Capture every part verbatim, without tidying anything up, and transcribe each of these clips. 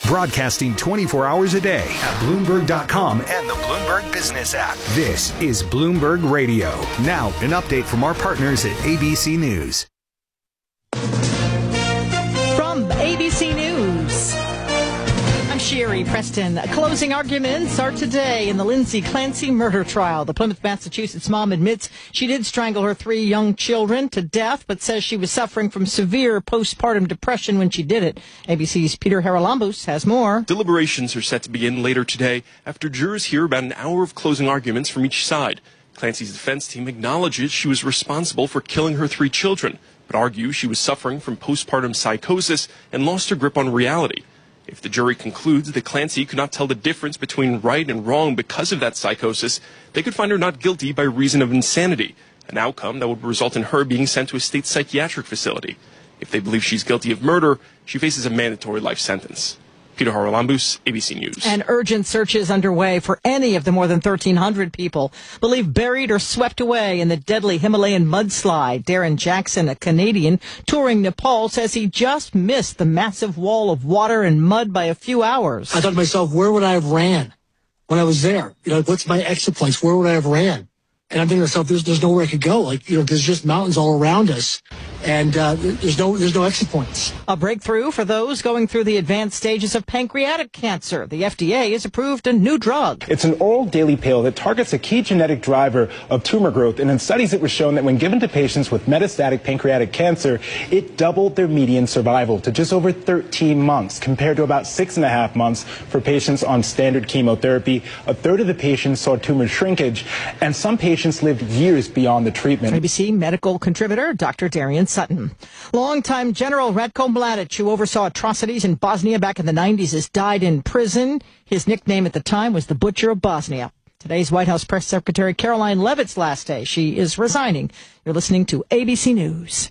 Broadcasting twenty-four hours a day at Bloomberg dot com and the Bloomberg Business app. This is Bloomberg Radio. Now, an update from our partners at A B C News. From A B C News, I'm Sherry Preston. Closing arguments are today in the Lindsay Clancy murder trial. The Plymouth, Massachusetts mom admits she did strangle her three young children to death, but says she was suffering from severe postpartum depression when she did it. A B C's Peter Haralambous has more. Deliberations are set to begin later today after jurors hear about an hour of closing arguments from each side. Clancy's defense team acknowledges she was responsible for killing her three children, but argues she was suffering from postpartum psychosis and lost her grip on reality. If the jury concludes that Clancy could not tell the difference between right and wrong because of that psychosis, they could find her not guilty by reason of insanity, an outcome that would result in her being sent to a state psychiatric facility. If they believe she's guilty of murder, she faces a mandatory life sentence. Peter Haralambous, A B C News. An urgent search is underway for any of the more than thirteen hundred people believed buried or swept away in the deadly Himalayan mudslide. Darren Jackson, a Canadian touring Nepal, says he just missed the massive wall of water and mud by a few hours. I thought to myself, where would I have ran when I was there? You know, what's my exit place? Where would I have ran? And I'm thinking to myself, there's, there's nowhere I could go. Like, you know, there's just mountains all around us. And uh, there's no there's no exit points. A breakthrough for those going through the advanced stages of pancreatic cancer. The F D A has approved a new drug. It's an oral daily pill that targets a key genetic driver of tumor growth. And in studies, it was shown that when given to patients with metastatic pancreatic cancer, it doubled their median survival to just over thirteen months, compared to about six and a half months for patients on standard chemotherapy. A third of the patients saw tumor shrinkage, and some patients lived years beyond the treatment. A B C medical contributor Doctor Darian Sutton. Longtime General Ratko Mladic, who oversaw atrocities in Bosnia back in the nineties, has died in prison. His nickname at the time was the Butcher of Bosnia. Today's White House Press Secretary Caroline Leavitt's last day. She is resigning. You're listening to A B C News.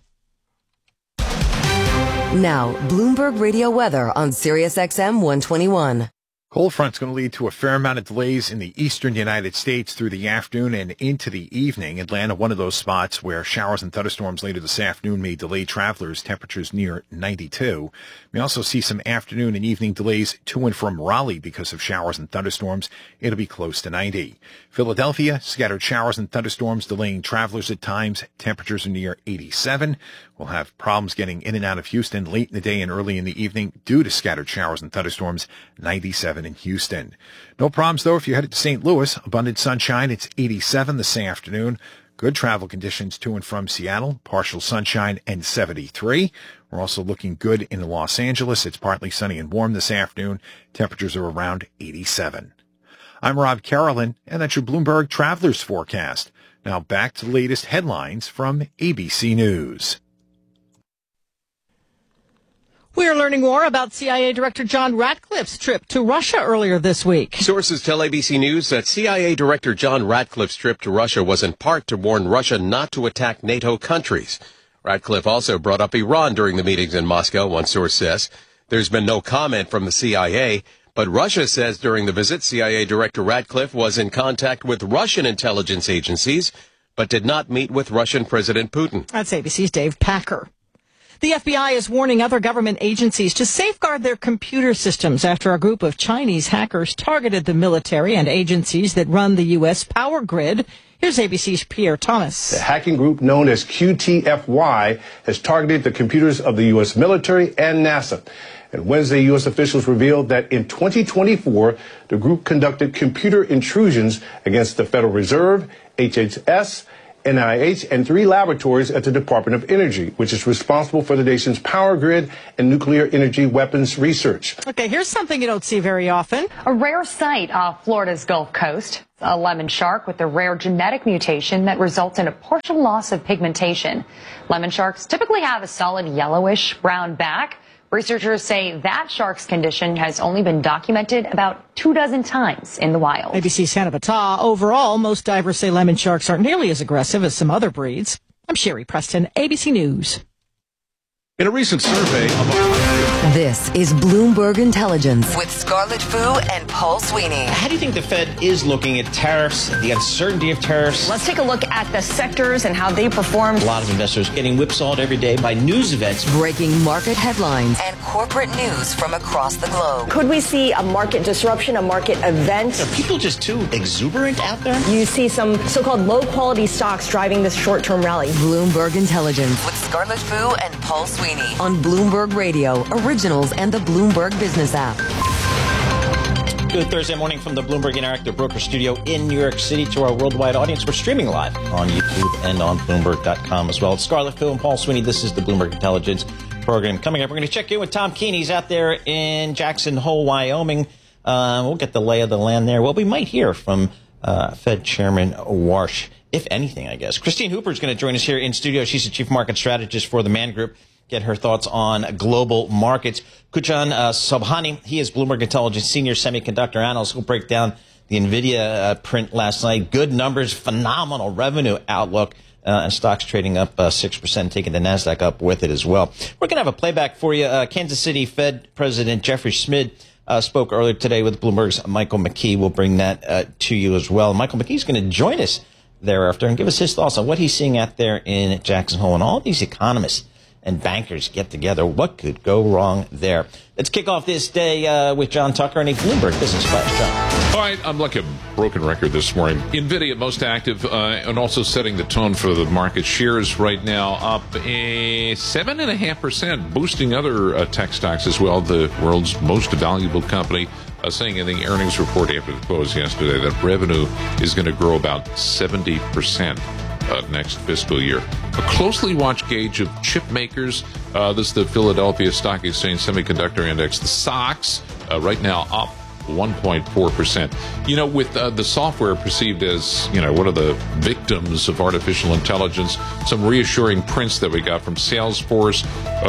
Now, Bloomberg Radio weather on Sirius X M one twenty-one. Cold front's going to lead to a fair amount of delays in the eastern United States through the afternoon and into the evening. Atlanta, one of those spots where showers and thunderstorms later this afternoon may delay travelers. Temperatures near ninety-two. We also see some afternoon and evening delays to and from Raleigh because of showers and thunderstorms. It'll be close to ninety. Philadelphia, scattered showers and thunderstorms delaying travelers at times. Temperatures are near eighty-seven. We'll have problems getting in and out of Houston late in the day and early in the evening due to scattered showers and thunderstorms. ninety-seven in Houston. No problems, though, if you're headed to Saint Louis. Abundant sunshine. It's eighty-seven this afternoon. Good travel conditions to and from Seattle. Partial sunshine and seventy-three. We're also looking good in Los Angeles. It's partly sunny and warm this afternoon. Temperatures are around eighty-seven. I'm Rob Carolyn, and that's your Bloomberg Travelers Forecast. Now back to the latest headlines from A B C News. We're learning more about C I A Director John Ratcliffe's trip to Russia earlier this week. Sources tell A B C News that C I A Director John Ratcliffe's trip to Russia was in part to warn Russia not to attack NATO countries. Ratcliffe also brought up Iran during the meetings in Moscow, one source says. There's been no comment from the C I A, but Russia says during the visit, C I A Director Ratcliffe was in contact with Russian intelligence agencies, but did not meet with Russian President Putin. That's A B C's Dave Packer. The F B I is warning other government agencies to safeguard their computer systems after a group of Chinese hackers targeted the military and agencies that run the U S power grid. Here's A B C's Pierre Thomas. The hacking group known as Q T F Y has targeted the computers of the U S military and NASA. And Wednesday, U S officials revealed that in twenty twenty-four, the group conducted computer intrusions against the Federal Reserve, H H S, N I H, and three laboratories at the Department of Energy, which is responsible for the nation's power grid and nuclear energy weapons research. Okay, here's something you don't see very often. A rare sight off Florida's Gulf Coast. A lemon shark with a rare genetic mutation that results in a partial loss of pigmentation. Lemon sharks typically have a solid yellowish brown back. Researchers say that shark's condition has only been documented about two dozen times in the wild. A B C's Hannah Battah. Overall, most divers say lemon sharks aren't nearly as aggressive as some other breeds. I'm Sherry Preston, A B C News. In a recent survey of This is Bloomberg Intelligence with Scarlett Fu and Paul Sweeney. How do you think the Fed is looking at tariffs, the uncertainty of tariffs? Let's take a look at the sectors and how they performed. A lot of investors getting whipsawed every day by news events. Breaking market headlines and corporate news from across the globe. Could we see a market disruption, a market event? Are people just too exuberant out there? You see some so-called low-quality stocks driving this short-term rally. Bloomberg Intelligence with Scarlett Fu and Paul Sweeney on Bloomberg Radio, Originals, and the Bloomberg Business app. Good Thursday morning from the Bloomberg Interactive Broker Studio in New York City. To our worldwide audience, we're streaming live on YouTube and on Bloomberg dot com as well. It's Scarlett Fu and Paul Sweeney. This is the Bloomberg Intelligence program. Coming up, we're going to check in with Tom Keene. He's out there in Jackson Hole, Wyoming. Uh, we'll get the lay of the land there. Well, we might hear from uh, Fed Chairman Warsh, if anything, I guess. Christine Hooper is going to join us here in studio. She's the Chief Market Strategist for the Man Group. Get her thoughts on global markets. Kuchan uh, Sobhani, he is Bloomberg Intelligence Senior Semiconductor Analyst. Who'll break down the NVIDIA uh, print last night. Good numbers, phenomenal revenue outlook, uh, and stocks trading up uh, six percent, taking the NASDAQ up with it as well. We're going to have a playback for you. Uh, Kansas City Fed President Jeffrey Schmid uh, spoke earlier today with Bloomberg's Michael McKee. We'll bring that uh, to you as well. Michael McKee's going to join us thereafter and give us his thoughts on what he's seeing out there in Jackson Hole and all these economists and bankers get together. What could go wrong there? Let's kick off this day uh, with John Tucker and a Bloomberg Business Flash. John. All right, I'm like a broken record this morning. NVIDIA most active uh, and also setting the tone for the market. Shares right now up a seven and a half percent, boosting other uh, tech stocks as well. The world's most valuable company uh, saying in the earnings report after the close yesterday that revenue is going to grow about seventy percent. Uh, next fiscal year. A closely watched gauge of chip makers. Uh, this is the Philadelphia Stock Exchange Semiconductor Index. The S O X uh, right now up one point four percent. You know, with uh, the software perceived as, you know, one of the victims of artificial intelligence, some reassuring prints that we got from Salesforce.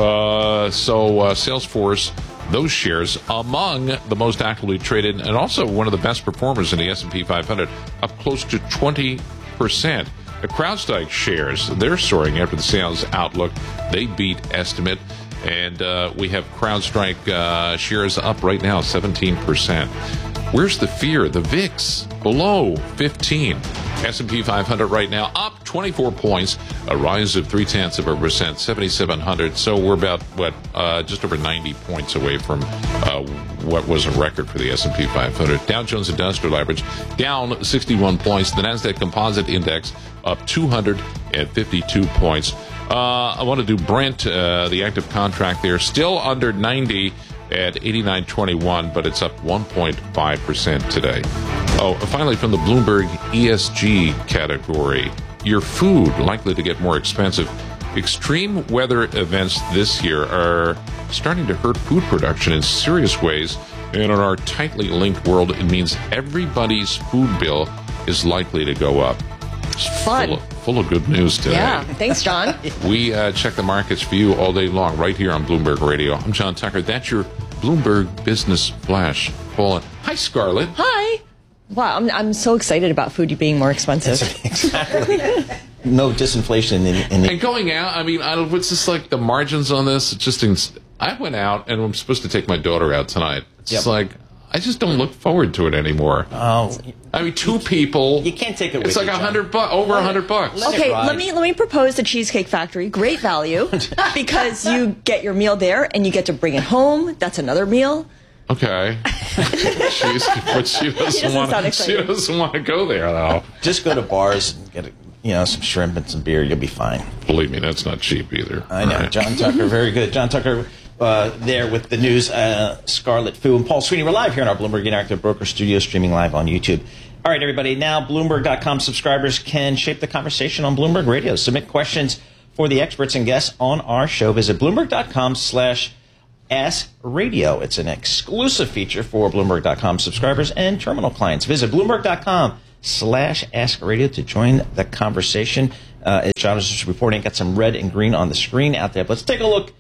Uh, so uh, Salesforce, those shares among the most actively traded and also one of the best performers in the S and P five hundred, up close to twenty percent. The CrowdStrike shares, they're soaring after the sales outlook. They beat estimate. And uh, we have CrowdStrike uh, shares up right now, seventeen percent. Where's the fear? The V I X below fifteen. S and P five hundred right now up twenty-four points, a rise of three-tenths of a percent, seventy-seven hundred. So we're about, what, uh, just over ninety points away from uh, what was a record for the S and P five hundred. Dow Jones Industrial Average down sixty-one points. The NASDAQ Composite Index up two hundred fifty-two points. Uh, I want to do Brent, uh, the active contract there, still under ninety at eighty-nine twenty-one, but it's up one point five percent today. Oh, finally, from the Bloomberg E S G category, your food likely to get more expensive. Extreme weather events this year are starting to hurt food production in serious ways. And in our tightly linked world, it means everybody's food bill is likely to go up. Fun. Full of, full of good news today. Yeah, thanks, John. We uh, check the markets for you all day long right here on Bloomberg Radio. I'm John Tucker. That's your Bloomberg Business Flash. Paula. Hi, Scarlett. Hi. Wow, I'm, I'm so excited about food being more expensive. Exactly. No disinflation in, in the... And going out, I mean, I don't, what's just like the margins on this? It's just, ins- I went out and I'm supposed to take my daughter out tonight. It's Yep. just like, I just don't look forward to it anymore. Oh, I mean, two people. you can't take it with It's like you, a John. hundred bucks, over a hundred bucks. Let it Okay, ride. let me let me propose the Cheesecake Factory. Great value because you get your meal there and you get to bring it home. That's another meal. Okay. She's, but she doesn't, doesn't want. sound She excited. doesn't want to go there though. Just go to bars and get a, you know, some shrimp and some beer. You'll be fine. Believe me, that's not cheap either. I know. All right. John Tucker, very good. John Tucker uh, there with the news. Uh, Scarlett Fu and Paul Sweeney. We're live here in our Bloomberg Interactive Broker Studio, streaming live on YouTube. All right, everybody. Now, Bloomberg dot com subscribers can shape the conversation on Bloomberg Radio. Submit questions for the experts and guests on our show. Visit Bloomberg dot com slash Ask Radio. It's an exclusive feature for Bloomberg dot com subscribers and terminal clients. Visit Bloomberg dot com slash Ask Radio to join the conversation. Uh, as John was just reporting, got some red and green on the screen out there. But let's take a look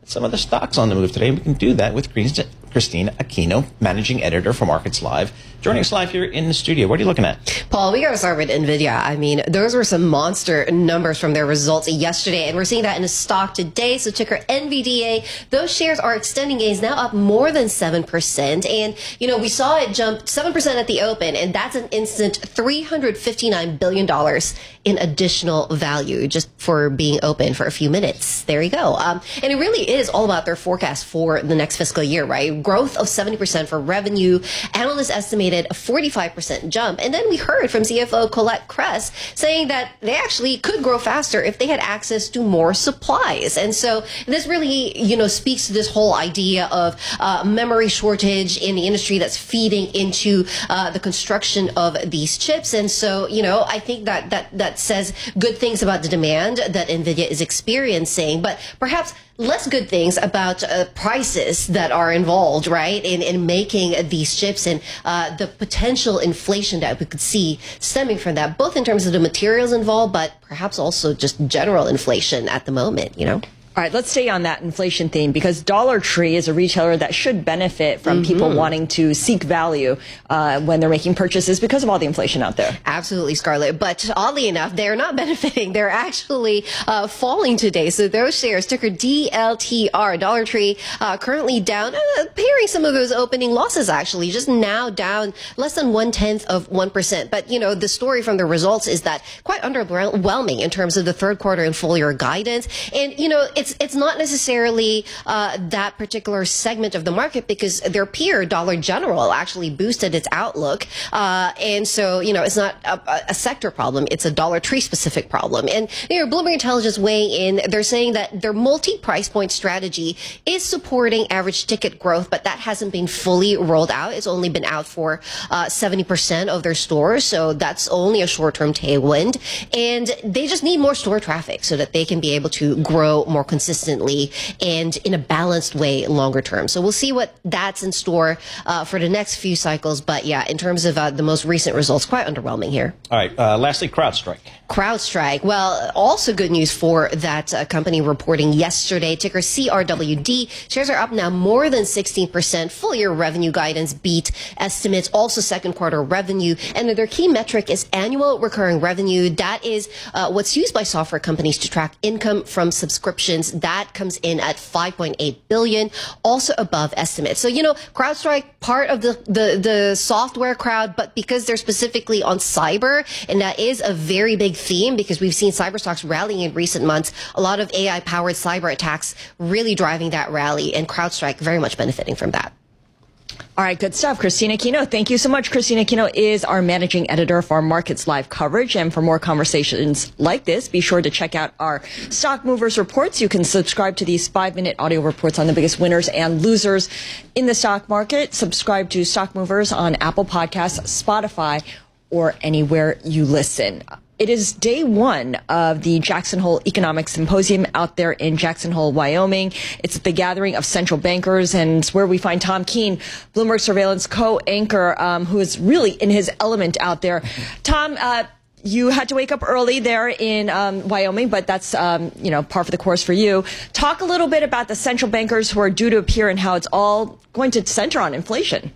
some of the stocks on the move today. We can do that with Christina Aquino, managing editor for Markets Live, joining us live here in the studio. What are you looking at? Paul, we got to start with NVIDIA. I mean, those were some monster numbers from their results yesterday, and we're seeing that in the stock today. So ticker N V D A, those shares are extending gains, now up more than seven percent. And, you know, we saw it jump seven percent at the open, and that's an instant three hundred fifty-nine billion dollars in additional value just for being open for a few minutes. There you go. Um, and it really is all about their forecast for the next fiscal year, right? Growth of seventy percent for revenue. Analysts estimated a forty-five percent jump. And then we heard from C F O Colette Kress saying that they actually could grow faster if they had access to more supplies. And so this really, you know, speaks to this whole idea of uh, memory shortage in the industry that's feeding into uh, the construction of these chips. And so, you know, I think that that that says good things about the demand that NVIDIA is experiencing, but perhaps less good things about uh, prices that are involved, right, in, in making these chips and uh, the potential inflation that we could see stemming from that, both in terms of the materials involved, but perhaps also just general inflation at the moment, you know? All right, let's stay on that inflation theme, because Dollar Tree is a retailer that should benefit from mm-hmm. people wanting to seek value uh, when they're making purchases because of all the inflation out there. Absolutely, Scarlett. But oddly enough, they're not benefiting. They're actually uh, falling today. So those shares, ticker D L T R, Dollar Tree, uh, currently down, uh, pairing some of those opening losses, actually, just now down less than one-tenth of one percent. But, you know, the story from the results is that quite underwhelming in terms of the third quarter and full year guidance. And, you know, it's It's, it's not necessarily uh, that particular segment of the market, because their peer, Dollar General, actually boosted its outlook. Uh, and so, you know, it's not a, a sector problem. It's a Dollar Tree specific problem. And, you know, Bloomberg Intelligence weighing in, they're saying that their multi-price point strategy is supporting average ticket growth, but that hasn't been fully rolled out. It's only been out for uh, seventy percent of their stores. So that's only a short-term tailwind. And they just need more store traffic so that they can be able to grow more consistently. consistently and in a balanced way longer term. So we'll see what that's in store uh, for the next few cycles. But yeah, in terms of uh, the most recent results, quite underwhelming here. All right. Uh, lastly, CrowdStrike. CrowdStrike. Well, also good news for that uh, company reporting yesterday. Ticker C R W D. Shares are up now more than sixteen percent. Full year revenue guidance beat estimates. Also second quarter revenue. And their key metric is annual recurring revenue. That is uh, what's used by software companies to track income from subscriptions. That comes in at five point eight billion dollars, also above estimates. So, you know, CrowdStrike, part of the, the, the software crowd, but because they're specifically on cyber, and that is a very big theme because we've seen cyber stocks rallying in recent months, a lot of A I-powered cyber attacks really driving that rally, and CrowdStrike very much benefiting from that. All right, good stuff. Christina Aquino, thank you so much. Christina Aquino is our managing editor for Markets Live coverage. And for more conversations like this, be sure to check out our Stock Movers reports. You can subscribe to these five-minute audio reports on the biggest winners and losers in the stock market. Subscribe to Stock Movers on Apple Podcasts, Spotify, or anywhere you listen. It is day one of the Jackson Hole Economic Symposium out there in Jackson Hole, Wyoming. It's the gathering of central bankers, and it's where we find Tom Keene, Bloomberg Surveillance co-anchor, um, who is really in his element out there. Tom, uh, you had to wake up early there in um, Wyoming, but that's, um, you know, par for the course for you. Talk a little bit about the central bankers who are due to appear and how it's all going to center on inflation.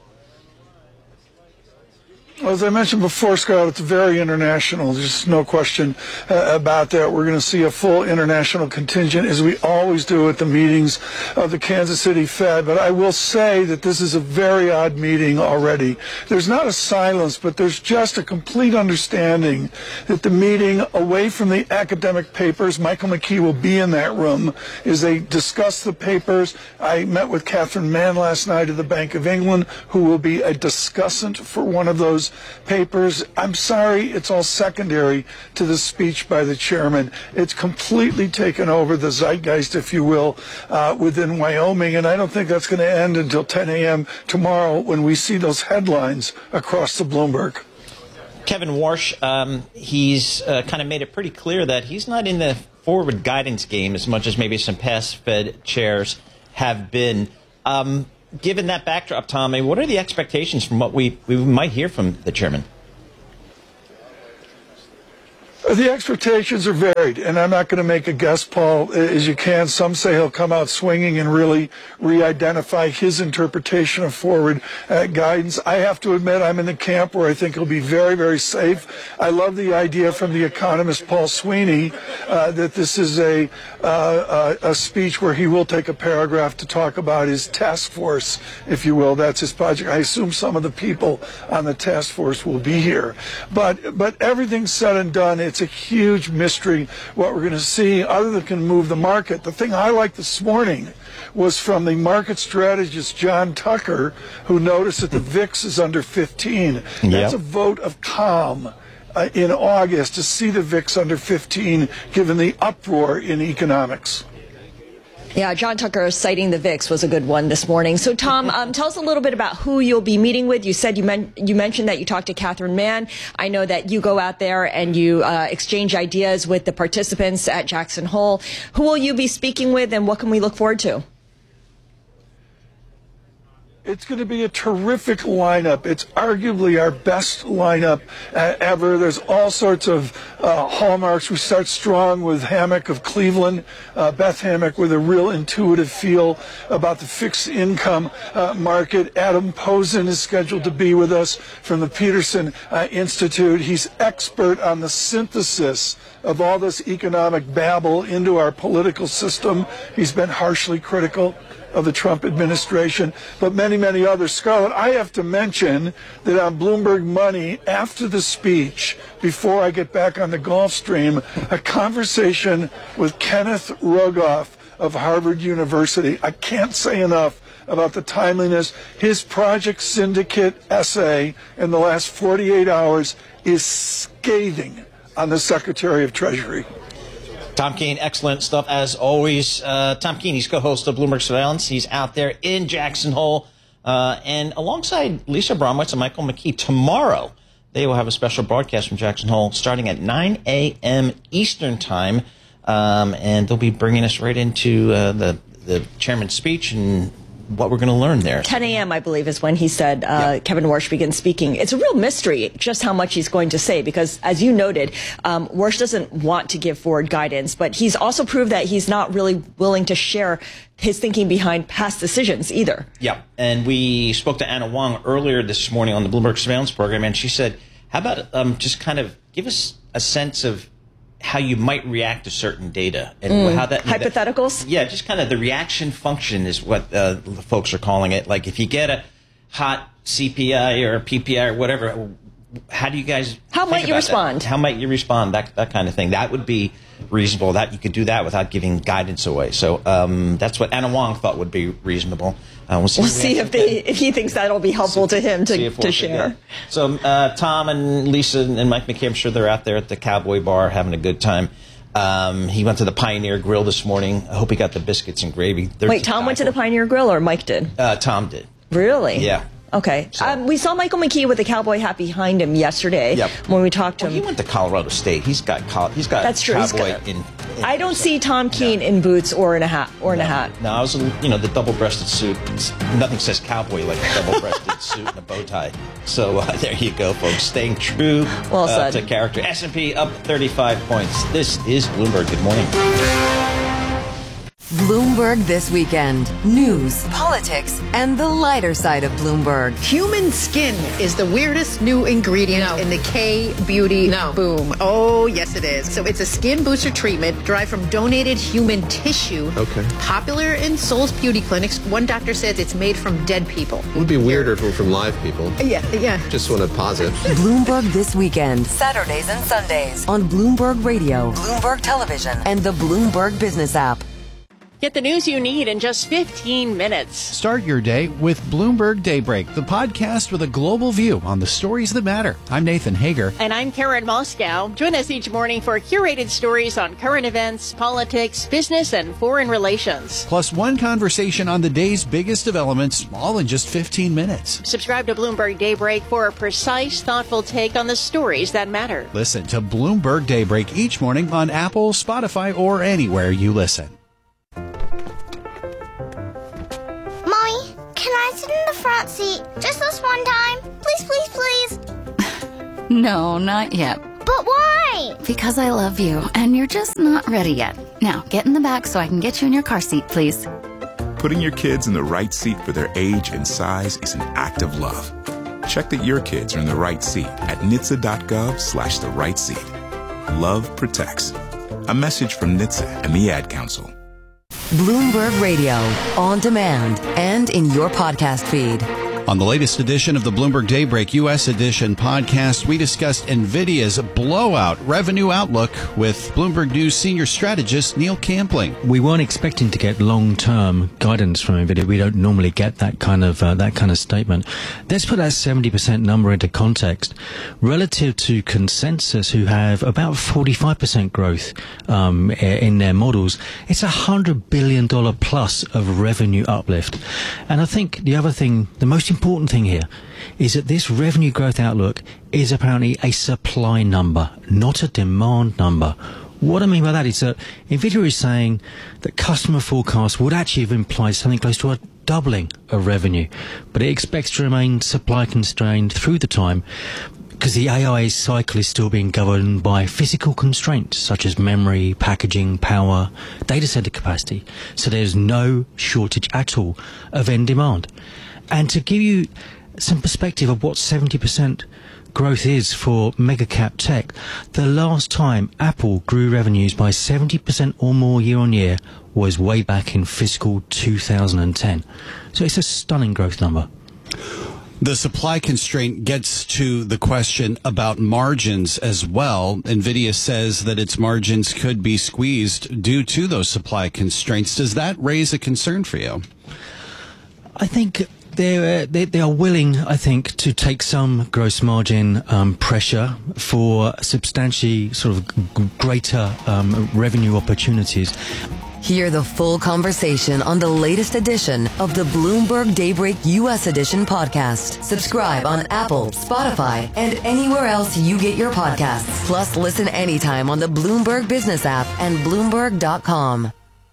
Well, as I mentioned before, Scott, it's very international. There's no question uh, about that. We're going to see a full international contingent, as we always do at the meetings of the Kansas City Fed. But I will say that this is a very odd meeting already. There's not a silence, but there's just a complete understanding that the meeting, away from the academic papers, Michael McKee will be in that room as they discuss the papers. I met with Catherine Mann last night of the Bank of England, who will be a discussant for one of those papers. I'm sorry, it's all secondary to the speech by the chairman. It's completely taken over the zeitgeist, if you will, uh, within Wyoming, and I don't think that's going to end until ten a m tomorrow when we see those headlines across the Bloomberg. Kevin Warsh, um, he's uh, kind of made it pretty clear that he's not in the forward guidance game as much as maybe some past Fed chairs have been. Um, Given that backdrop, Tommy, what are the expectations from what we, we might hear from the chairman? The expectations are varied, and I'm not going to make a guess, Paul, as you can. Some say he'll come out swinging and really re-identify his interpretation of forward uh, guidance. I have to admit I'm in the camp where I think he'll be very, very safe. I love the idea from the economist Paul Sweeney uh, that this is a, uh, a, a speech where he will take a paragraph to talk about his task force, if you will. That's his project. I assume some of the people on the task force will be here. But, but everything's said and done. It's a huge mystery what we're going to see other than can move the market. The thing I liked this morning was from the market strategist John Tucker, who noticed that the V I X is under fifteen. That's Yep. a vote of calm uh, in August to see the V I X under fifteen, given the uproar in economics. Yeah, John Tucker citing the V I X was a good one this morning. So, Tom, um, tell us a little bit about who you'll be meeting with. You said you, men- you mentioned that you talked to Catherine Mann. I know that you go out there and you uh, exchange ideas with the participants at Jackson Hole. Who will you be speaking with, and what can we look forward to? It's going to be a terrific lineup. It's arguably our best lineup uh, ever. There's all sorts of uh, hallmarks. We start strong with Hammock of Cleveland, uh, Beth Hammock, with a real intuitive feel about the fixed income uh, market. Adam Posen is scheduled to be with us from the Peterson uh, Institute. He's expert on the synthesis of all this economic babble into our political system. He's been harshly critical of the Trump administration, but many, many others. Scarlett, I have to mention that on Bloomberg Money, after the speech, before I get back on the Gulfstream, a conversation with Kenneth Rogoff of Harvard University. I can't say enough about the timeliness. His Project Syndicate essay in the last forty-eight hours is scathing on the Secretary of Treasury. Tom Keene, excellent stuff as always. Uh, Tom Keene, he's co-host of Bloomberg Surveillance. He's out there in Jackson Hole. Uh, and alongside Lisa Bromwitz and Michael McKee, tomorrow they will have a special broadcast from Jackson Hole starting at nine a.m. Eastern Time. Um, and they'll be bringing us right into uh, the, the chairman's speech and what we're going to learn there. ten a.m., I believe, is when he said uh, yeah. Kevin Warsh begins speaking. It's a real mystery just how much he's going to say because, as you noted, um, Warsh doesn't want to give forward guidance, but he's also proved that he's not really willing to share his thinking behind past decisions either. Yeah, and we spoke to Anna Wong earlier this morning on the Bloomberg Surveillance program, and she said, how about um, just kind of give us a sense of how you might react to certain data and mm. how that hypotheticals. That, yeah, just kind of the reaction function is what uh, the folks are calling it. Like if you get a hot C P I or a P P I or whatever, how do you guys? How think might you about respond? That? How might you respond? That that kind of thing. That would be reasonable. That you could do that without giving guidance away. So um, that's what Anna Wong thought would be reasonable. Uh, we'll see, we'll see if they if he thinks that'll be helpful see, to him to, to share. So uh, Tom and Lisa and Mike McKee, I'm sure they're out there at the Cowboy Bar having a good time. Um, he went to the Pioneer Grill this morning. I hope he got the biscuits and gravy. They're Wait, Tom went to the Pioneer Grill or Mike did? Uh, Tom did. Really? Yeah. Okay. So. Um, we saw Michael McKee with the cowboy hat behind him yesterday yep. when we talked to well, him. He went to Colorado State. He's got col- he's got That's true. cowboy got, in, in. I don't so. see Tom Keene no. in boots or in a hat or in no. a hat. No, I was you know the double-breasted suit. It's, nothing says cowboy like a double-breasted suit and a bow tie. So uh, there you go, folks. Staying true well uh, to character. S and P up thirty-five points. This is Bloomberg. Good morning. Bloomberg This Weekend. News, politics, and the lighter side of Bloomberg. Human skin is the weirdest new ingredient no. in the K-beauty no. boom. Oh, yes it is. So it's a skin booster treatment derived from donated human tissue. Okay. Popular in Seoul's beauty clinics. One doctor says it's made from dead people. It would be weirder if it were from live people. Yeah, yeah. Just want to pause it. Bloomberg This Weekend. Saturdays and Sundays on Bloomberg Radio, Bloomberg Television, and the Bloomberg Business app. Get the news you need in just fifteen minutes. Start your day with Bloomberg Daybreak, the podcast with a global view on the stories that matter. I'm Nathan Hager. And I'm Karen Moscow. Join us each morning for curated stories on current events, politics, business, and foreign relations. Plus one conversation on the day's biggest developments, all in just fifteen minutes. Subscribe to Bloomberg Daybreak for a precise, thoughtful take on the stories that matter. Listen to Bloomberg Daybreak each morning on Apple, Spotify, or anywhere you listen. Can I sit in the front seat just this one time? Please, please, please. No, not yet. But why? Because I love you, and you're just not ready yet. Now, get in the back so I can get you in your car seat, please. Putting your kids in the right seat for their age and size is an act of love. Check that your kids are in the right seat at N H T S A dot gov slash the right seat. Love protects. A message from N H T S A and the Ad Council. Bloomberg Radio, on demand and in your podcast feed. On the latest edition of the Bloomberg Daybreak U S Edition podcast, we discussed NVIDIA's blowout revenue outlook with Bloomberg News senior strategist Neil Campling. We weren't expecting to get long-term guidance from NVIDIA. We don't normally get that kind of uh, that kind of statement. Let's put that seventy percent number into context. Relative to consensus, who have about forty-five percent growth um, in their models, it's a one hundred billion dollars plus of revenue uplift. And I think the other thing, the most important thing here, is that this revenue growth outlook is apparently a supply number, not a demand number. What I mean by that is that NVIDIA is saying that customer forecasts would actually have implied something close to a doubling of revenue, but it expects to remain supply constrained through the time because the A I cycle is still being governed by physical constraints such as memory, packaging, power, data center capacity. So there's no shortage at all of end demand. And to give you some perspective of what seventy percent growth is for mega cap tech, the last time Apple grew revenues by seventy percent or more year on year was way back in fiscal two thousand ten. So it's a stunning growth number. The supply constraint gets to the question about margins as well. NVIDIA says that its margins could be squeezed due to those supply constraints. Does that raise a concern for you? I think They're, they, they are willing, I think, to take some gross margin um, pressure for substantially sort of g- greater um, revenue opportunities. Hear the full conversation on the latest edition of the Bloomberg Daybreak U S Edition podcast. Subscribe on Apple, Spotify, and anywhere else you get your podcasts. Plus, listen anytime on the Bloomberg Business app and Bloomberg dot com.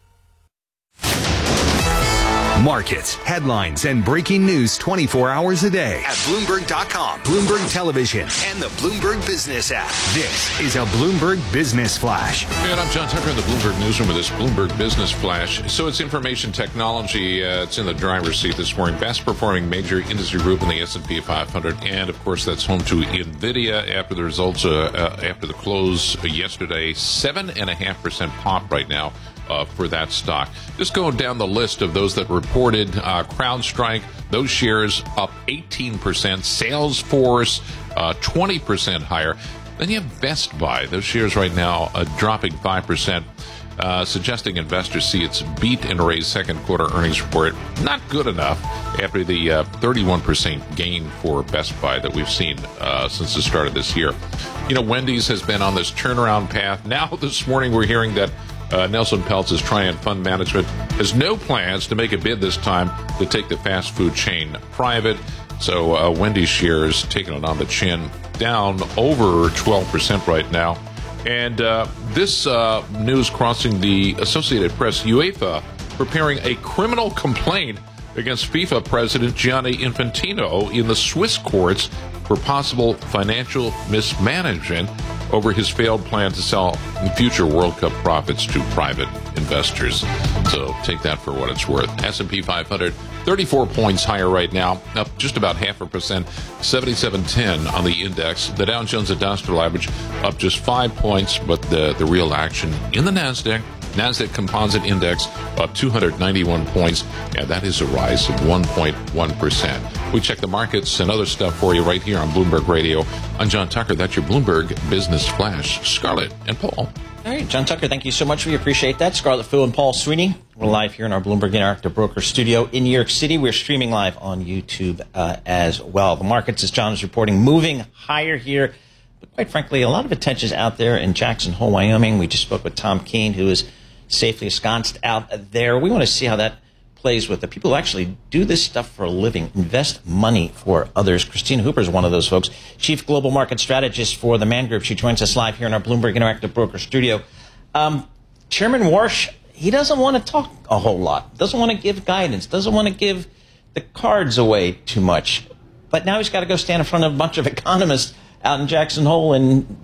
Markets, headlines, and breaking news twenty-four hours a day at Bloomberg dot com, Bloomberg Television, and the Bloomberg Business app. This is a Bloomberg Business Flash. And I'm John Tucker in the Bloomberg Newsroom with this Bloomberg Business Flash. So it's information technology. Uh, it's in the driver's seat this morning. Best performing major industry group in the S and P five hundred. And, of course, that's home to NVIDIA after the results, uh, uh, after the close yesterday. seven point five percent pop right now. Uh, for that stock. Just going down the list of those that reported, uh, CrowdStrike, those shares up eighteen percent, Salesforce uh, twenty percent higher. Then you have Best Buy, those shares right now uh, dropping five percent, uh, suggesting investors see its beat and raise second quarter earnings report not good enough after the uh, thirty-one percent gain for Best Buy that we've seen uh, since the start of this year. You know, Wendy's has been on this turnaround path. Now this morning we're hearing that Uh, Nelson Peltz's Trian Fund Management has no plans to make a bid this time to take the fast food chain private. So uh, Wendy's shares taking it on the chin, down over twelve percent right now. And uh, this uh, news crossing the Associated Press, UEFA preparing a criminal complaint against FIFA President Gianni Infantino in the Swiss courts for possible financial mismanagement over his failed plan to sell future World Cup profits to private investors. So take that for what it's worth. S and P five hundred, thirty-four points higher right now, up just about half a percent, seventy-seven ten on the index. The Dow Jones Industrial Average up just five points, but the, the real action in the NASDAQ. NASDAQ Composite Index up two hundred ninety-one points, and that is a rise of one point one percent. We check the markets and other stuff for you right here on Bloomberg Radio. I'm John Tucker. That's your Bloomberg Business Flash. Scarlett and Paul. All right, John Tucker, thank you so much. We appreciate that. Scarlett Fu and Paul Sweeney. We're live here in our Bloomberg Interactive Broker studio in New York City. We're streaming live on YouTube uh, as well. The markets, as John is reporting, moving higher here. But quite frankly, a lot of attention is out there in Jackson Hole, Wyoming. We just spoke with Tom Keene, who is safely ensconced out there. We want to see how that plays with the people who actually do this stuff for a living, invest money for others. Christina Hooper is one of those folks, Chief Global Market Strategist for the Man Group. She joins us live here in our Bloomberg Interactive Broker studio. Um, Chairman Warsh, he doesn't want to talk a whole lot, doesn't want to give guidance, doesn't want to give the cards away too much. But now he's got to go stand in front of a bunch of economists out in Jackson Hole and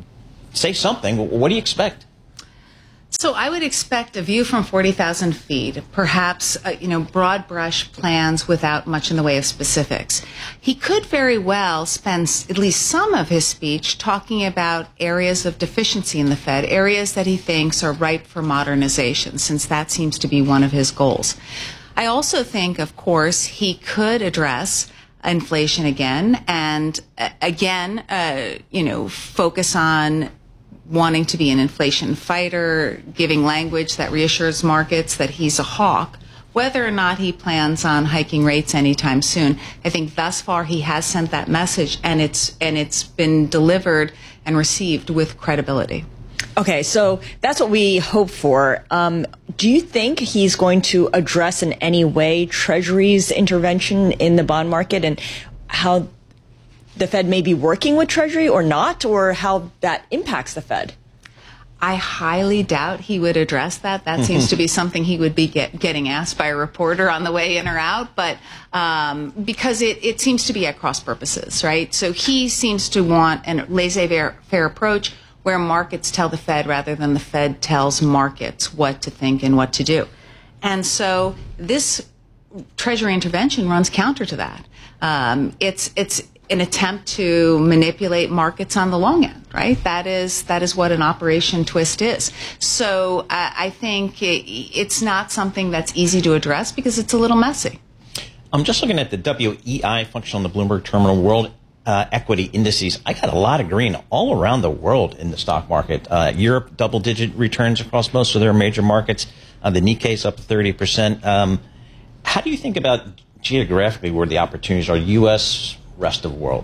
say something. What do you expect? So I would expect a view from forty thousand feet, perhaps, uh, you know, broad brush plans without much in the way of specifics. He could very well spend s- at least some of his speech talking about areas of deficiency in the Fed, areas that he thinks are ripe for modernization, since that seems to be one of his goals. I also think, of course, he could address inflation again and, uh, again, uh, you know, focus on wanting to be an inflation fighter, giving language that reassures markets that he's a hawk. Whether or not he plans on hiking rates anytime soon, I think thus far he has sent that message, and it's and it's been delivered and received with credibility. Okay, so that's what we hope for. Um, do you think he's going to address in any way Treasury's intervention in the bond market and how the Fed may be working with Treasury or not, or how that impacts the Fed? I highly doubt he would address that. That seems to be something he would be get, getting asked by a reporter on the way in or out, but um, because it, it seems to be at cross purposes, right? So he seems to want a laissez-faire fair approach where markets tell the Fed rather than the Fed tells markets what to think and what to do. And so this Treasury intervention runs counter to that. Um, it's it's an attempt to manipulate markets on the long end, right? That is that is what an operation twist is. So uh, I think it, it's not something that's easy to address because it's a little messy. I'm just looking at the W E I function on the Bloomberg Terminal World uh, Equity Indices. I got a lot of green all around the world in the stock market. Uh, Europe, double-digit returns across most of their major markets. Uh, the Nikkei's up thirty percent. Um, how do you think about geographically where the opportunities are, U S, rest of the world?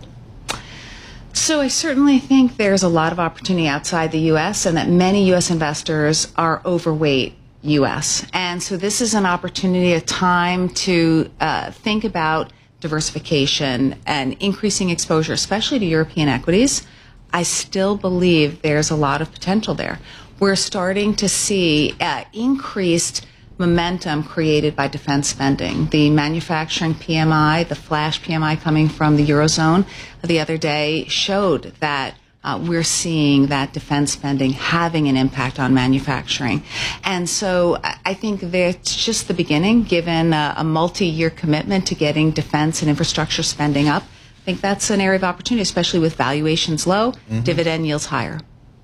So I certainly think there's a lot of opportunity outside the U S and that many U S investors are overweight U S. And so this is an opportunity, a time to uh, think about diversification and increasing exposure, especially to European equities. I still believe there's a lot of potential there. We're starting to see uh, increased momentum created by defense spending. The manufacturing P M I, the flash P M I coming from the Eurozone the other day showed that uh, we're seeing that defense spending having an impact on manufacturing. And so I think that's just the beginning, given a, a multi-year commitment to getting defense and infrastructure spending up. I think that's an area of opportunity, especially with valuations low, mm-hmm. dividend yields higher.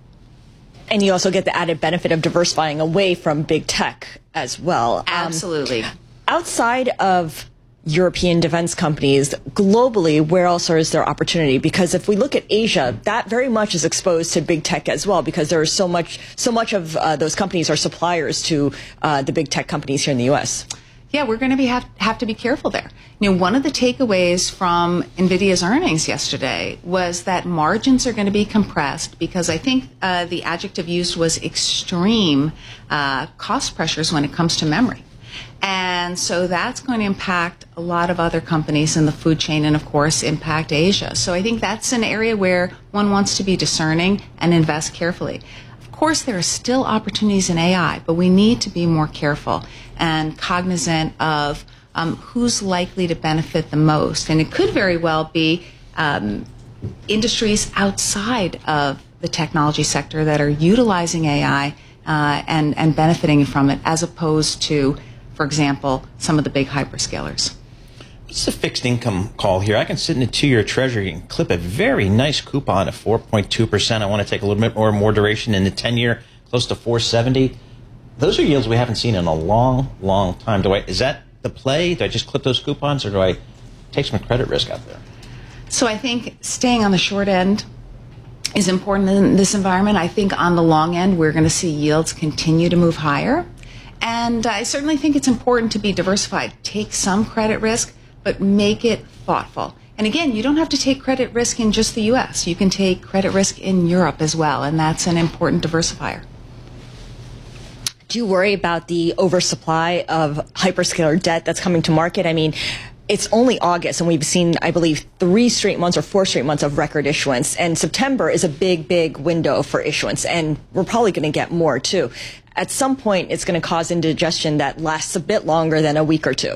And you also get the added benefit of diversifying away from big tech as well. Absolutely. Um, outside of European defense companies, globally, where else is there opportunity? Because if we look at Asia, that very much is exposed to big tech as well, because there is so much, so much of uh, those companies are suppliers to uh, the big tech companies here in the U S. Yeah, we're going to be have, have to be careful there. You know, one of the takeaways from NVIDIA's earnings yesterday was that margins are going to be compressed because I think uh, the adjective used was extreme uh, cost pressures when it comes to memory. And so that's going to impact a lot of other companies in the food chain and, of course, impact Asia. So I think that's an area where one wants to be discerning and invest carefully. Of course, there are still opportunities in A I, but we need to be more careful and cognizant of um, who's likely to benefit the most. And it could very well be um, industries outside of the technology sector that are utilizing A I uh, and, and benefiting from it, as opposed to, for example, some of the big hyperscalers. It's a fixed income call here. I can sit in a two-year treasury and clip a very nice coupon of four point two percent. I want to take a little bit more more duration in the ten-year, close to four seventy. Those are yields we haven't seen in a long, long time. Do I, is that the play? Do I just clip those coupons, or do I take some credit risk out there? So I think staying on the short end is important in this environment. I think on the long end, we're going to see yields continue to move higher. And I certainly think it's important to be diversified. Take some credit risk, but make it thoughtful. And again, you don't have to take credit risk in just the U S. You can take credit risk in Europe as well, and that's an important diversifier. Do you worry about the oversupply of hyperscaler debt that's coming to market? I mean, it's only August, and we've seen, I believe, three straight months or four straight months of record issuance. And September is a big, big window for issuance, and we're probably going to get more, too. At some point, it's going to cause indigestion that lasts a bit longer than a week or two.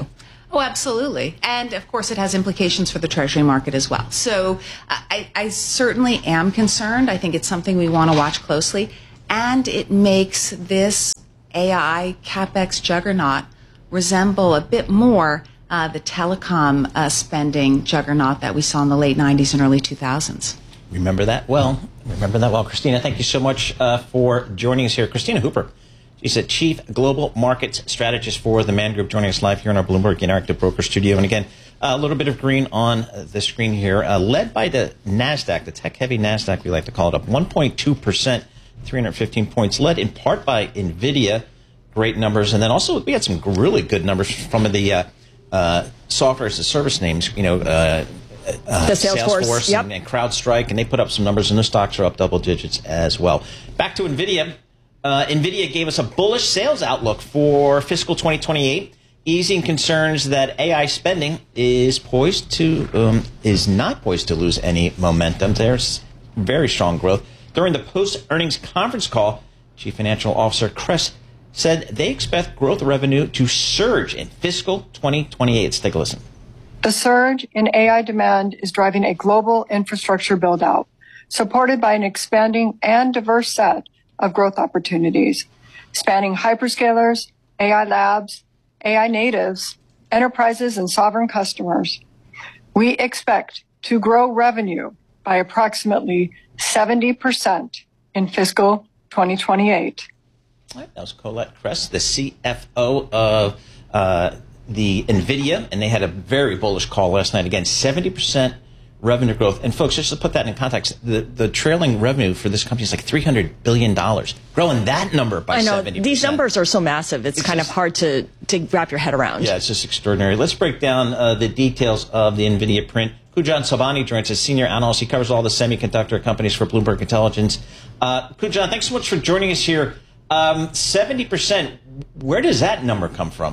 Oh, absolutely. And of course, it has implications for the Treasury market as well. So I, I certainly am concerned. I think it's something we want to watch closely. And it makes this A I CapEx juggernaut resemble a bit more uh, the telecom uh, spending juggernaut that we saw in the late nineties and early two thousands. Remember that well. Remember that well. Christina, thank you so much uh, for joining us here. Christina Hooper. She's a Chief Global Markets Strategist for the Man Group, joining us live here in our Bloomberg Interactive Broker Studio. And again, a little bit of green on the screen here, uh, led by the NASDAQ, the tech-heavy NASDAQ, we like to call it, up one point two percent, three hundred fifteen points, led in part by NVIDIA. Great numbers. And then also we had some really good numbers from the uh, uh, software as a service names, you know, uh, uh, the Salesforce, Salesforce yep. and, and CrowdStrike, and they put up some numbers, and the stocks are up double digits as well. Back to NVIDIA. Uh, NVIDIA gave us a bullish sales outlook for fiscal twenty twenty-eight, easing concerns that A I spending is poised to um, is not poised to lose any momentum. There's very strong growth. During the post-earnings conference call, Chief Financial Officer Kress said they expect growth revenue to surge in fiscal twenty twenty-eight. Let's take a listen. The surge in A I demand is driving a global infrastructure build-out, supported by an expanding and diverse set of growth opportunities, spanning hyperscalers, A I labs, A I natives, enterprises, and sovereign customers. We expect to grow revenue by approximately seventy percent in fiscal twenty twenty-eight. That was Colette Kress, the C F O of uh, the NVIDIA, and they had a very bullish call last night. Again, seventy percent revenue growth. And folks, just to put that in context, the, the trailing revenue for this company is like three hundred billion dollars. Growing that number by I know, seventy percent. These numbers are so massive, it's, it's kind just, of hard to, to wrap your head around. Yeah, it's just extraordinary. Let's break down uh, the details of the NVIDIA print. Kujan Sobhani joins us, senior analyst. He covers all the semiconductor companies for Bloomberg Intelligence. Uh, Kujan, thanks so much for joining us here. Um, seventy percent, where does that number come from?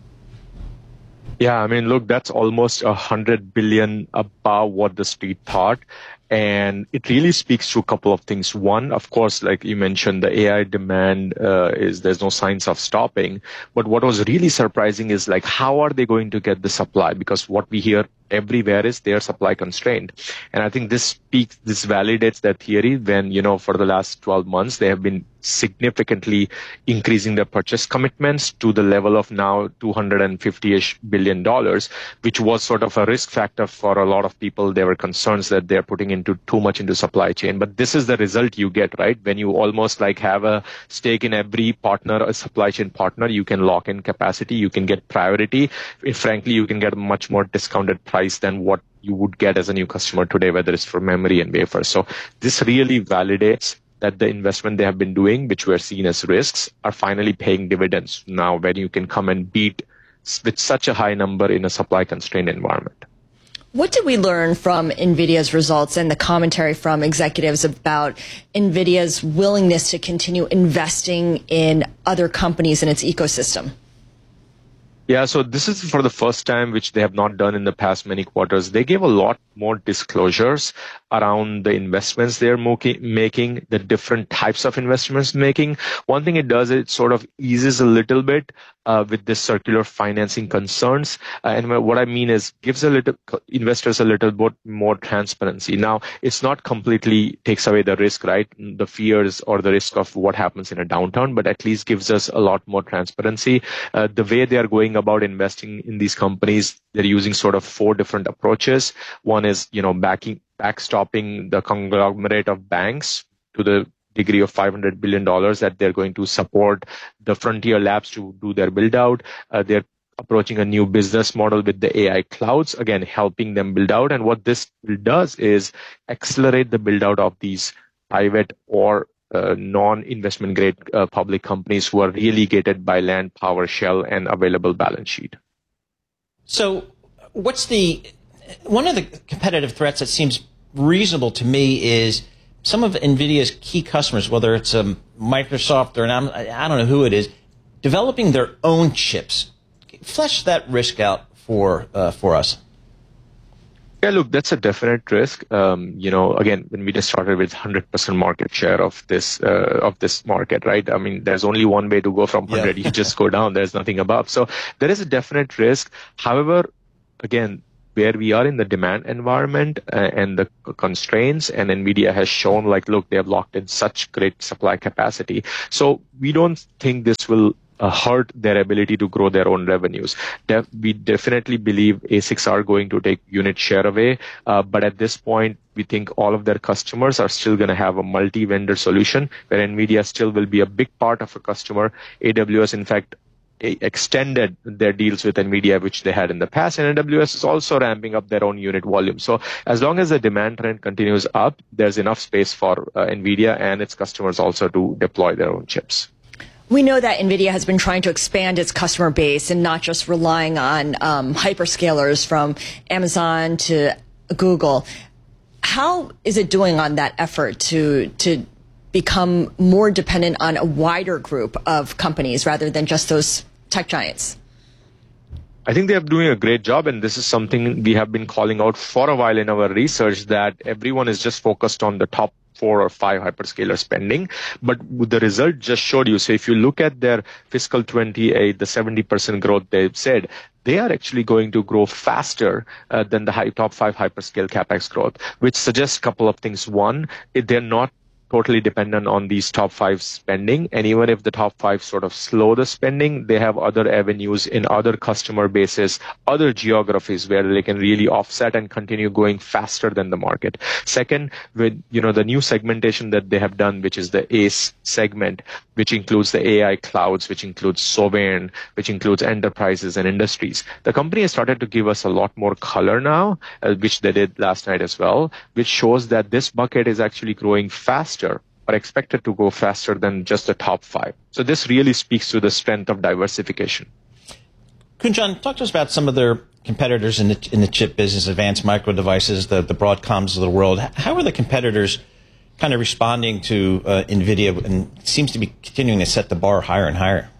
Yeah, I mean, look, that's almost a hundred billion above what the street thought. And it really speaks to a couple of things. One, of course, like you mentioned, the A I demand uh, is there's no signs of stopping. But what was really surprising is like, how are they going to get the supply? Because what we hear everywhere is they are supply constrained. And I think this speaks, this validates that theory when, you know, for the last twelve months, they have been significantly increasing their purchase commitments to the level of now two hundred fifty-ish billion dollars, which was sort of a risk factor for a lot of people. There were concerns that they're putting into too much into supply chain. But this is the result you get, right? When you almost like have a stake in every partner, a supply chain partner, you can lock in capacity, you can get priority. And frankly, you can get a much more discounted price than what you would get as a new customer today, whether it's for memory and wafers. So this really validates that the investment they have been doing, which were seen as risks, are finally paying dividends now when you can come and beat with such a high number in a supply constrained environment. What did we learn from NVIDIA's results and the commentary from executives about NVIDIA's willingness to continue investing in other companies in its ecosystem? Yeah, so this is for the first time, which they have not done in the past many quarters. They gave a lot more disclosures around the investments they're making, the different types of investments making. One thing it does, it sort of eases a little bit uh, with this circular financing concerns. Uh, and what I mean is gives a little investors a little bit more transparency. Now, it's not completely takes away the risk, right? The fears or the risk of what happens in a downturn, but at least gives us a lot more transparency. Uh, the way they are going about investing in these companies, they're using sort of four different approaches. One is, you know, backing, backstopping the conglomerate of banks to the degree of five hundred billion dollars that they're going to support the frontier labs to do their build out. Uh, they're approaching a new business model with the A I clouds, again, helping them build out. And what this does is accelerate the build out of these private or Uh, non-investment grade uh, public companies who are really gated by land, power, shell, and available balance sheet. So what's the, one of the competitive threats that seems reasonable to me is some of NVIDIA's key customers, whether it's um, Microsoft or an, I don't know who it is, developing their own chips. Flesh that risk out for uh, for us. Yeah, look, that's a definite risk. Um, you know, again, NVIDIA started with one hundred percent market share of this uh, of this market, right? I mean, there's only one way to go from one hundred. Yeah. You just go down. There's nothing above. So there is a definite risk. However, again, where we are in the demand environment uh, and the constraints, and NVIDIA has shown, like, look, they have locked in such great supply capacity. So we don't think this will Uh, hurt their ability to grow their own revenues. Def- we definitely believe A SICs are going to take unit share away, uh, but at this point, we think all of their customers are still going to have a multi-vendor solution where NVIDIA still will be a big part of a customer. A W S, in fact, a- extended their deals with NVIDIA, which they had in the past, and A W S is also ramping up their own unit volume. So as long as the demand trend continues up, there's enough space for uh, NVIDIA and its customers also to deploy their own chips. We know that NVIDIA has been trying to expand its customer base and not just relying on um, hyperscalers from Amazon to Google. How is it doing on that effort to to become more dependent on a wider group of companies rather than just those tech giants? I think they are doing a great job, and this is something we have been calling out for a while in our research, that everyone is just focused on the top four or five hyperscaler spending. But the result just showed you. So if you look at their fiscal twenty-eight, the seventy percent growth they've said, they are actually going to grow faster uh, than the high, top five hyperscale CapEx growth, which suggests a couple of things. One, they're not totally dependent on these top five spending. And even if the top five sort of slow the spending, they have other avenues in other customer bases, other geographies where they can really offset and continue going faster than the market. Second, with, you know, the new segmentation that they have done, which is the A C E segment, which includes the A I clouds, which includes sovereign, which includes enterprises and industries. The company has started to give us a lot more color now, uh, which they did last night as well, which shows that this bucket is actually growing faster, are expected to go faster than just the top five. So this really speaks to the strength of diversification. Kunjan, talk to us about some of their competitors in the, in the chip business, Advanced Micro Devices, the, the Broadcoms of the world. How are the competitors kind of responding to uh, NVIDIA, and it seems to be continuing to set the bar higher and higher?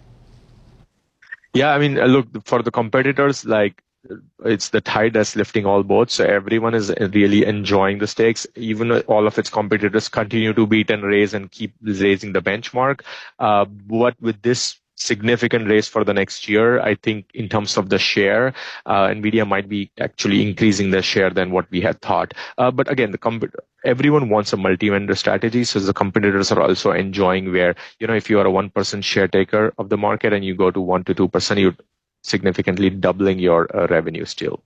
Yeah, I mean, look, for the competitors, like, it's the tide that's lifting all boats. So everyone is really enjoying the stakes. Even all of its competitors continue to beat and raise and keep raising the benchmark. Uh, what with this significant raise for the next year, I think in terms of the share, uh, NVIDIA might be actually increasing the share than what we had thought. Uh, but again, the comp- everyone wants a multi-vendor strategy. So the competitors are also enjoying where, you know, if you are a one percent share taker of the market and you go to one to two percent, you significantly doubling your uh, revenue still.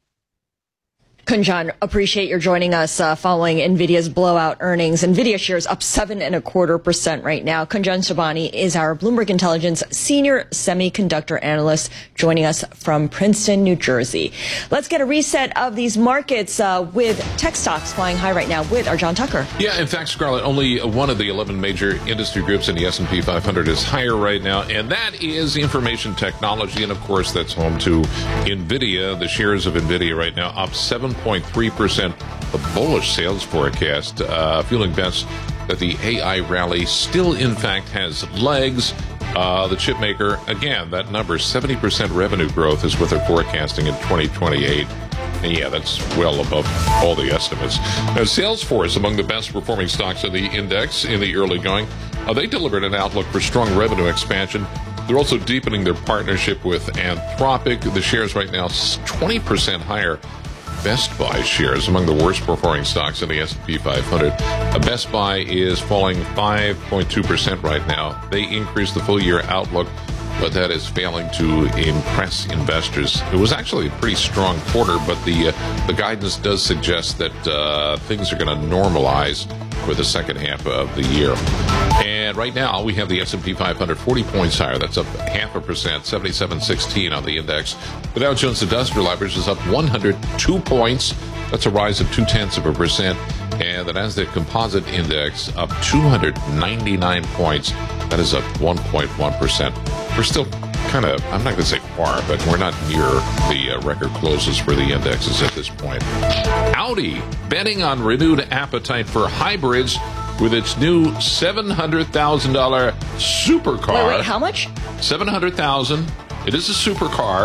Kunjan, appreciate your joining us uh, following NVIDIA's blowout earnings. NVIDIA shares up seven and a quarter percent right now. Kunjan Sobhani is our Bloomberg Intelligence senior semiconductor analyst joining us from Princeton, New Jersey. Let's get a reset of these markets uh, with tech stocks flying high right now with our John Tucker. Yeah, in fact, Scarlett, only one of the eleven major industry groups in the S and P five hundred is higher right now, and that is information technology. And of course, that's home to NVIDIA. The shares of NVIDIA right now up seven point three percent, a bullish sales forecast, uh, feeling best that the A I rally still, in fact, has legs. Uh, the chip maker, again, that number, seventy percent revenue growth is what they're forecasting in twenty twenty-eight. And yeah, that's well above all the estimates. Now, Salesforce, among the best performing stocks in the index in the early going, uh, they delivered an outlook for strong revenue expansion. They're also deepening their partnership with Anthropic. The shares right now twenty percent higher. Best Buy shares among the worst performing stocks in the S and P five hundred. Uh, Best Buy is falling five point two percent right now. They increased the full year outlook, but that is failing to impress investors. It was actually a pretty strong quarter, but the uh, the guidance does suggest that uh, things are going to normalize for the second half of the year. And right now, we have the S and P five hundred forty points higher. That's up half a percent, seventy-seven sixteen on the index. The Dow Jones Industrial Average is up one hundred two points. That's a rise of two-tenths of a percent. And the Nasdaq Composite Index up two hundred ninety-nine points. That is up one point one percent. We're still kind of, I'm not going to say far, but we're not near the uh, record closes for the indexes at this point. Audi betting on renewed appetite for hybrids with its new seven hundred thousand dollars supercar. Wait, wait, how much? seven hundred thousand dollars. It is a supercar.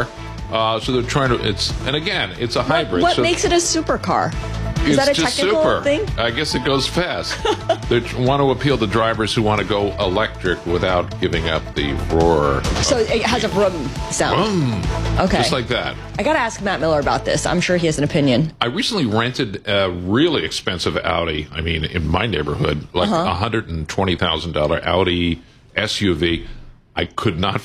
Uh, so they're trying to. It's and again, it's a hybrid. What so makes it a supercar? Is it's that a just technical super. thing? I guess it goes fast. They want to appeal to drivers who want to go electric without giving up the roar. So it has a vroom sound. Vroom. Okay. Just like that. I got to ask Matt Miller about this. I'm sure he has an opinion. I recently rented a really expensive Audi. I mean, in my neighborhood, like a Uh-huh. one hundred twenty thousand dollars Audi S U V. I could not